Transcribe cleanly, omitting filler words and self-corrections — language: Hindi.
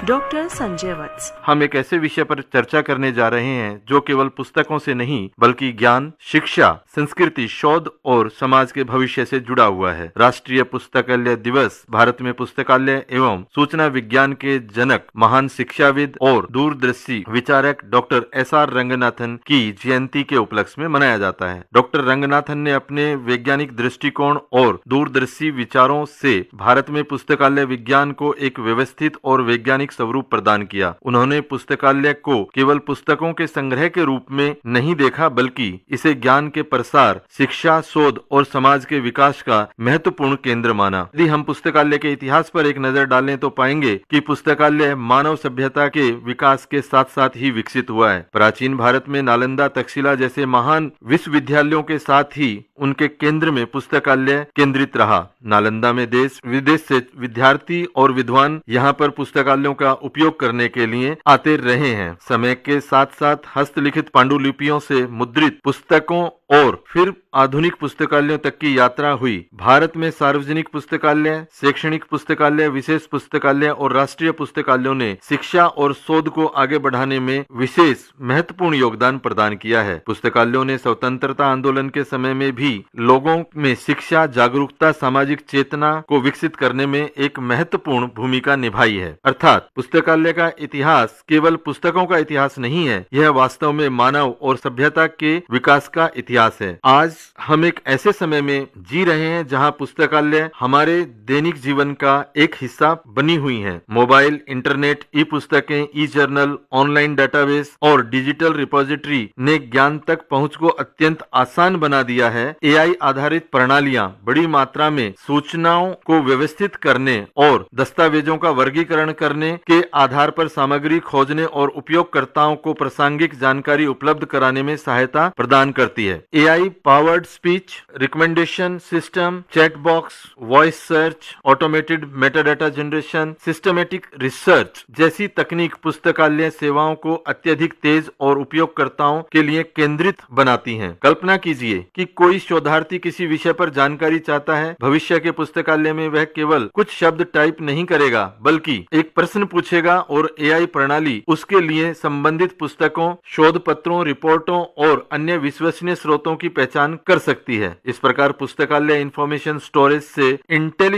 डॉक्टर संजय वत्स। हम एक ऐसे विषय पर चर्चा करने जा रहे हैं जो केवल पुस्तकों से नहीं बल्कि ज्ञान, शिक्षा, संस्कृति, शोध और समाज के भविष्य से जुड़ा हुआ है। राष्ट्रीय पुस्तकालय दिवस भारत में पुस्तकालय एवं सूचना विज्ञान के जनक, महान शिक्षाविद और दूरदर्शी विचारक डॉक्टर एस.आर. रंगनाथन की जयंती के उपलक्ष्य में मनाया जाता है। डॉक्टर रंगनाथन ने अपने वैज्ञानिक दृष्टिकोण और दूरदर्शी विचारों से भारत में पुस्तकालय विज्ञान को एक व्यवस्थित और वैज्ञानिक स्वरूप प्रदान किया। उन्होंने पुस्तकालय को केवल पुस्तकों के संग्रह के रूप में नहीं देखा बल्कि इसे ज्ञान के प्रसार, शिक्षा, शोध और समाज के विकास का महत्वपूर्ण केंद्र माना। यदि हम पुस्तकालय के इतिहास पर एक नजर डालें तो पाएंगे कि पुस्तकालय मानव सभ्यता के विकास के साथ साथ ही विकसित हुआ है। प्राचीन भारत में नालंदा, तक्षशिला जैसे महान विश्वविद्यालयों के साथ ही उनके केंद्र में पुस्तकालय केंद्रित रहा। नालंदा में देश विदेश से विद्यार्थी और विद्वान यहाँ पर पुस्तकालयों का उपयोग करने के लिए आते रहे हैं। समय के साथ साथ हस्तलिखित पांडुलिपियों से मुद्रित पुस्तकों और फिर आधुनिक पुस्तकालयों तक की यात्रा हुई। भारत में सार्वजनिक पुस्तकालय, शैक्षणिक पुस्तकालय, विशेष पुस्तकालय और राष्ट्रीय पुस्तकालयों ने शिक्षा और शोध को आगे बढ़ाने में विशेष महत्वपूर्ण योगदान प्रदान किया है। पुस्तकालयों ने स्वतंत्रता आंदोलन के समय में भी लोगों में शिक्षा, जागरूकता, सामाजिक चेतना को विकसित करने में एक महत्वपूर्ण भूमिका निभाई है। अर्थात पुस्तकालय का इतिहास केवल पुस्तकों का इतिहास नहीं है, यह वास्तव में मानव और सभ्यता के विकास का इतिहास है। आज हम एक ऐसे समय में जी रहे हैं जहां पुस्तकालय हमारे दैनिक जीवन का एक हिस्सा बनी हुई हैं। मोबाइल, इंटरनेट, ई पुस्तकें, ई जर्नल, ऑनलाइन डेटाबेस और डिजिटल रिपोजिटरी ने ज्ञान तक पहुंच को अत्यंत आसान बना दिया है। एआई आधारित प्रणालियां बड़ी मात्रा में सूचनाओं को व्यवस्थित करने और दस्तावेजों का वर्गीकरण करने के आधार पर सामग्री खोजने और उपयोगकर्ताओं को प्रासंगिक जानकारी उपलब्ध कराने में सहायता प्रदान करती है। AI powered speech recommendation system, chat box, voice search, automated metadata generation, systematic research जैसी तकनीक पुस्तकालय सेवाओं को अत्यधिक तेज और उपयोगकर्ताओं के लिए केंद्रित बनाती हैं। कल्पना कीजिए कि कोई शोधार्थी किसी विषय पर जानकारी चाहता है। भविष्य के पुस्तकालय में वह केवल कुछ शब्द टाइप नहीं करेगा बल्कि एक प्रश्न पूछेगा और एआई प्रणाली उसके लिए संबंधित पुस्तकों, शोध पत्रों, रिपोर्टों और अन्य विश्वसनीय स्रोतों की पहचान कर सकती है। इस प्रकार पुस्तकालय इंफॉर्मेशन स्टोरेज से इंटेलिजेंट